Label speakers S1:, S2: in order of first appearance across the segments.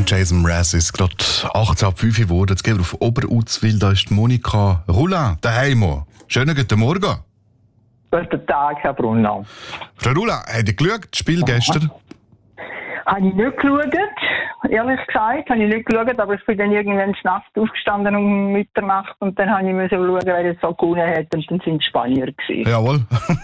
S1: Jason Mraz ist gerade 18:05 geworden. Jetzt gehen wir auf Oberuzwil. Da ist die Monika Roulin daheim. Schönen guten Morgen.
S2: Guten Tag, Herr Brunner.
S1: Frau Roulin, habt ihr geschaut, das Spiel gestern?
S2: Habe ich nicht geschaut, ehrlich gesagt. Habe ich nicht geschaut, aber ich bin dann irgendwann Nacht aufgestanden um Mitternacht und dann habe ich müssen schauen, wer jetzt so gewonnen hat und dann sind die Spanier gewesen.
S1: Jawohl.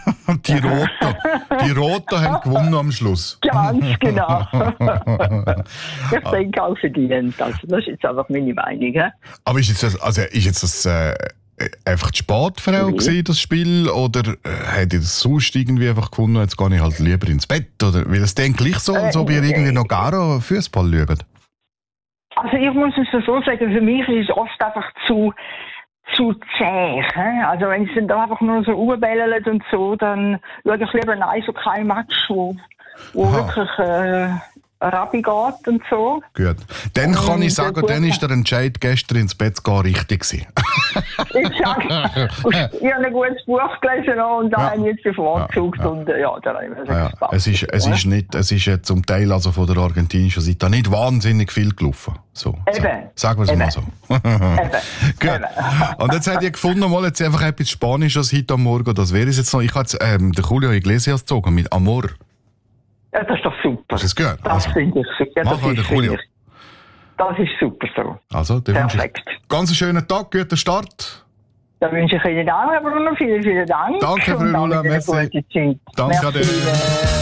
S1: Die Roten haben gewonnen am Schluss.
S2: Ganz genau. Ich denke auch verdient. Also, das ist jetzt einfach meine Meinung. He?
S1: Aber ist jetzt das einfach die Sportfrau gewesen, das Spiel, oder hätte ihr das sonst irgendwie einfach gewonnen, jetzt gehe ich halt lieber ins Bett, oder? Weil es dann gleich so, als ob ihr irgendwie noch gar Fußball schaut.
S2: Also ich muss es so sagen, für mich ist es oft einfach zu zäh. Also wenn es dann da einfach nur so rumbellt und so, dann schaue ich lieber ein Eishockey-Match, wo wirklich Rabi geht und so.
S1: Gut. Dann kann ich sagen, dann ist der Entscheid gestern ins Bett zu gehen richtig gewesen.
S2: Ich sage, ich habe ein gutes Buch gelesen und da habe ich jetzt bevorzugt und da habe ich mir Spaß.
S1: Es ist ja zum Teil also von der argentinischen Seite nicht wahnsinnig viel gelaufen. So, sagen wir es mal so. Gut. Und jetzt habt ihr gefunden, mal jetzt einfach etwas Spanisches heute am Morgen. Das wäre es jetzt noch. Ich habe jetzt den Julio Iglesias gezogen mit Amor.
S2: Ja, das ist doch super.
S1: Das ist gut.
S2: Das finde ich super.
S1: Mach mal den Julio.
S2: Das ist super so.
S1: Also,
S2: perfekt.
S1: Ganz einen schönen Tag, guten Start.
S2: Da wünsche ich Ihnen auch, Herr Bruno, vielen Dank.
S1: Danke, Frau Roulin, merci.
S2: Danke.